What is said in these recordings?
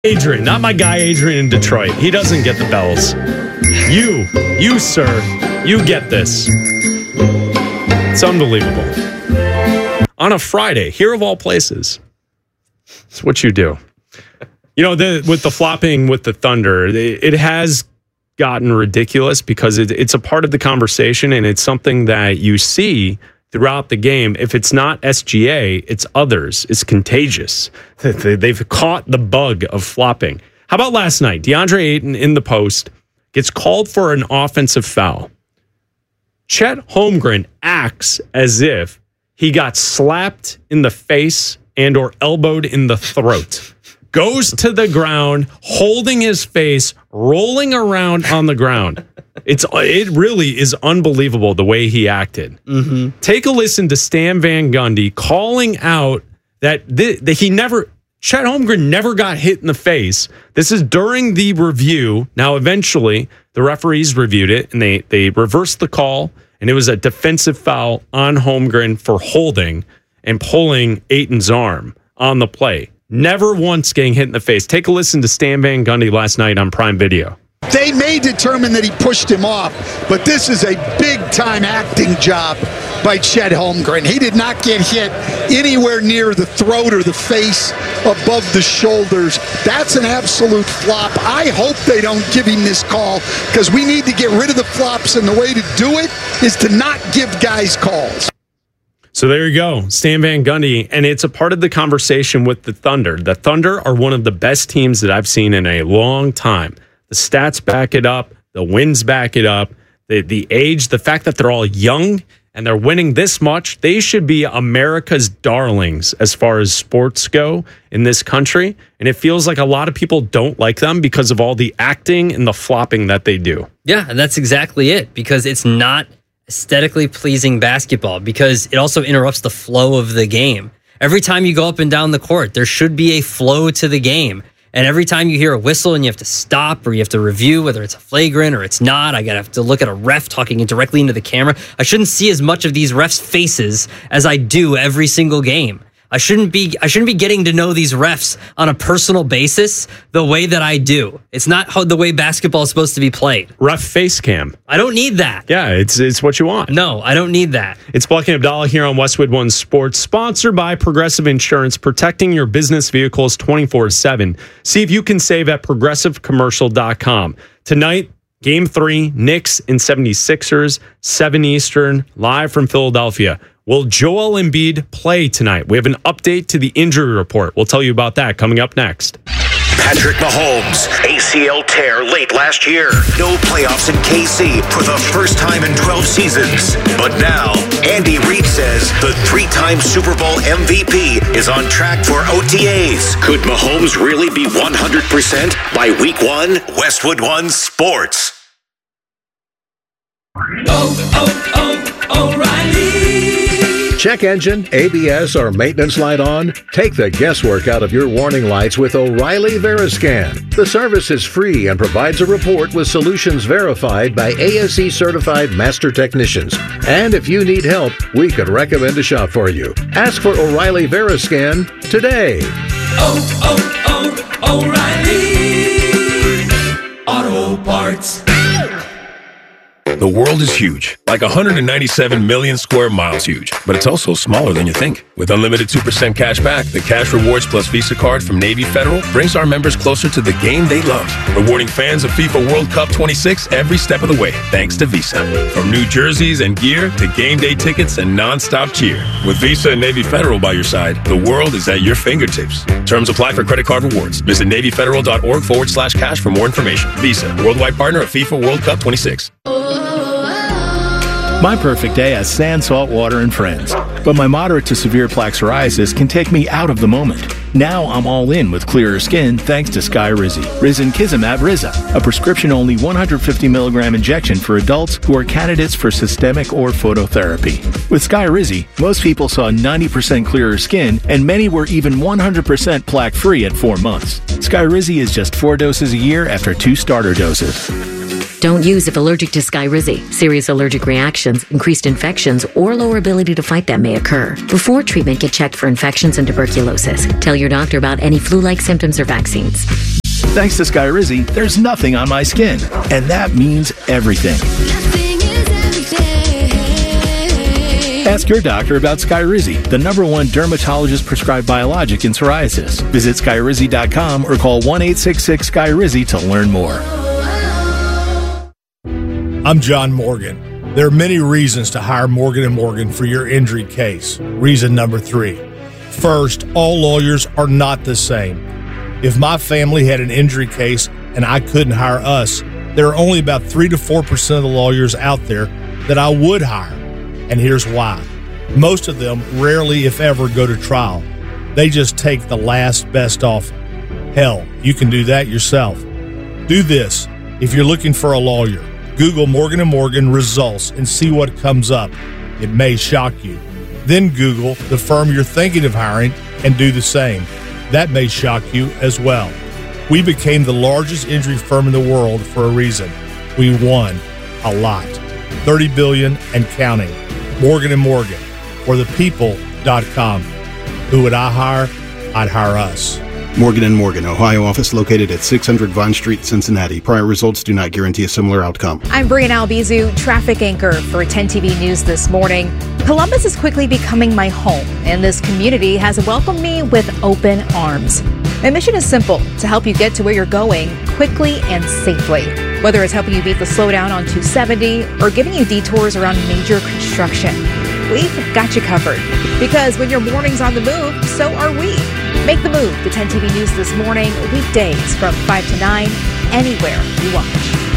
Adrian, not my guy Adrian in Detroit. He doesn't get the bells. You, sir, you get this. It's unbelievable. On a Friday, here of all places, it's what you do. You know, with the flopping with the Thunder, it has gotten ridiculous because it's a part of the conversation and it's something that you see throughout the game. If it's not SGA, it's others. It's contagious. They've caught the bug of flopping. How about last night? DeAndre Ayton in the post gets called for an offensive foul. Chet Holmgren acts as if he got slapped in the face and or elbowed in the throat. Goes to the ground, holding his face, rolling around on the ground. It really is unbelievable the way he acted. Mm-hmm. Take a listen to Stan Van Gundy calling out that Chet Holmgren never got hit in the face. This is during the review. Now, eventually, the referees reviewed it and they reversed the call, and it was a defensive foul on Holmgren for holding and pulling Ayton's arm on the play. Never once getting hit in the face. Take a listen to Stan Van Gundy last night on Prime Video. They may determine that he pushed him off, but this is a big-time acting job by Chet Holmgren. He did not get hit anywhere near the throat or the face, above the shoulders. That's an absolute flop. I hope they don't give him this call because we need to get rid of the flops, and the way to do it is to not give guys calls. So there you go, Stan Van Gundy, and it's a part of the conversation with the Thunder. The Thunder are one of the best teams that I've seen in a long time. The stats back it up. The wins back it up. The age, the fact that they're all young and they're winning this much, they should be America's darlings as far as sports go in this country. And it feels like a lot of people don't like them because of all the acting and the flopping that they do. Yeah, and that's exactly it, because it's not aesthetically pleasing basketball, because it also interrupts the flow of the game. Every time you go up and down the court, there should be a flow to the game. And every time you hear a whistle and you have to stop or you have to review whether it's a flagrant or it's not, I have to look at a ref talking directly into the camera. I shouldn't see as much of these refs' faces as I do every single game. I shouldn't be getting to know these refs on a personal basis the way that I do. It's not how the way basketball is supposed to be played. Ref face cam. I don't need that. Yeah, it's what you want. No, I don't need that. It's Buck and Abdallah here on Westwood One Sports, sponsored by Progressive Insurance, protecting your business vehicles 24/7. See if you can save at progressivecommercial.com. Tonight, Game 3, Knicks and 76ers, 7 Eastern, live from Philadelphia. Will Joel Embiid play tonight? We have an update to the injury report. We'll tell you about that coming up next. Patrick Mahomes, ACL tear late last year. No playoffs in KC for the first time in 12 seasons. But now, Andy Reid says the 3-time Super Bowl MVP is on track for OTAs. Could Mahomes really be 100% by week 1? Westwood One Sports. O'Reilly. Check engine, ABS, or maintenance light on? Take the guesswork out of your warning lights with O'Reilly Veriscan. The service is free and provides a report with solutions verified by ASE certified master technicians. And if you need help, we could recommend a shop for you. Ask for O'Reilly Veriscan today. O'Reilly Auto Parts. The world is huge, like 197 million square miles huge, but it's also smaller than you think. With unlimited 2% cash back, the Cash Rewards Plus Visa card from Navy Federal brings our members closer to the game they love, rewarding fans of FIFA World Cup 26 every step of the way, thanks to Visa. From new jerseys and gear to game day tickets and non-stop cheer. With Visa and Navy Federal by your side, the world is at your fingertips. Terms apply for credit card rewards. Visit NavyFederal.org/cash for more information. Visa, worldwide partner of FIFA World Cup 26. My perfect day has sand, salt water, and friends. But my moderate to severe plaque psoriasis can take me out of the moment. Now I'm all in with clearer skin thanks to Skyrizi. Risankizumab Riza, a prescription-only 150 milligram injection for adults who are candidates for systemic or phototherapy. With Skyrizi, most people saw 90% clearer skin, and many were even 100% plaque-free at 4 months. Skyrizi is just 4 doses a year after 2 starter doses. Don't use if allergic to Skyrizi. Serious allergic reactions, increased infections, or lower ability to fight them may occur. Before treatment, get checked for infections and tuberculosis. Tell your doctor about any flu-like symptoms or vaccines. Thanks to Skyrizi, there's nothing on my skin. And that means everything. Ask your doctor about Skyrizi, the #1 dermatologist-prescribed biologic in psoriasis. Visit Skyrizi.com or call 1-866-SKYRIZI to learn more. I'm John Morgan. There are many reasons to hire Morgan & Morgan for your injury case. Reason number 3. First, all lawyers are not the same. If my family had an injury case and I couldn't hire us, there are only about 3 to 4% of the lawyers out there that I would hire. And here's why. Most of them rarely, if ever, go to trial. They just take the last best offer. Hell, you can do that yourself. Do this. If you're looking for a lawyer, Google Morgan & Morgan results and see what comes up. It may shock you. Then Google the firm you're thinking of hiring and do the same. That may shock you as well. We became the largest injury firm in the world for a reason. We won a lot. $30 billion and counting. Morgan & Morgan, or thepeople.com. Who would I hire? I'd hire us. Morgan & Morgan, Ohio office located at 600 Vine Street, Cincinnati. Prior results do not guarantee a similar outcome. I'm Brianna Albizu, traffic anchor for 10 TV News this morning. Columbus is quickly becoming my home, and this community has welcomed me with open arms. My mission is simple, to help you get to where you're going quickly and safely. Whether it's helping you beat the slowdown on 270 or giving you detours around major construction, we've got you covered. Because when your morning's on the move, so are we. Make the move to 10 TV News this morning, weekdays from 5 to 9, anywhere you watch.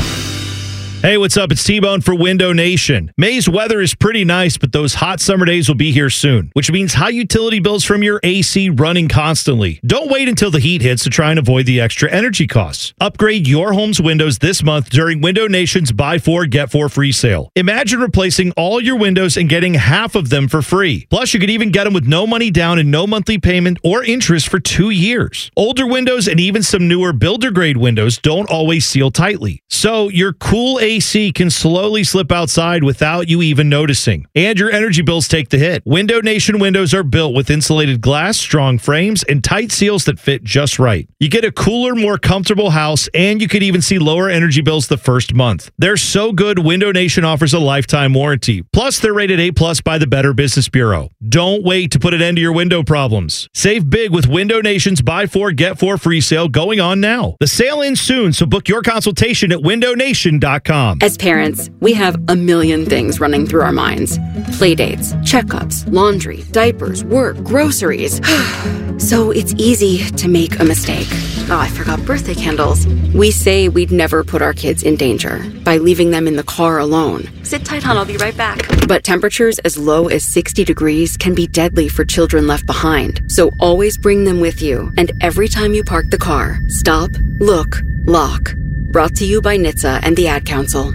Hey, what's up? It's T-Bone for Window Nation. May's weather is pretty nice, but those hot summer days will be here soon, which means high utility bills from your AC running constantly. Don't wait until the heat hits to try and avoid the extra energy costs. Upgrade your home's windows this month during Window Nation's Buy 4, Get 4 free sale. Imagine replacing all your windows and getting half of them for free. Plus, you could even get them with no money down and no monthly payment or interest for 2 years. Older windows and even some newer builder-grade windows don't always seal tightly. So your cool AC can slowly slip outside without you even noticing. And your energy bills take the hit. Window Nation windows are built with insulated glass, strong frames, and tight seals that fit just right. You get a cooler, more comfortable house, and you could even see lower energy bills the first month. They're so good, Window Nation offers a lifetime warranty. Plus, they're rated A+ by the Better Business Bureau. Don't wait to put an end to your window problems. Save big with Window Nation's Buy 4, Get 4 free sale going on now. The sale ends soon, so book your consultation at windownation.com. As parents, we have a million things running through our minds. Playdates, checkups, laundry, diapers, work, groceries. So it's easy to make a mistake. Oh, I forgot birthday candles. We say we'd never put our kids in danger by leaving them in the car alone. Sit tight, hon, I'll be right back. But temperatures as low as 60 degrees can be deadly for children left behind. So always bring them with you. And every time you park the car, stop, look, lock. Brought to you by NHTSA and the Ad Council.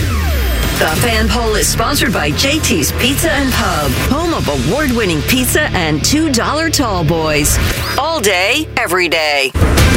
The Fan Poll is sponsored by JT's Pizza and Pub, home of award-winning pizza and $2 tall boys. All day, every day.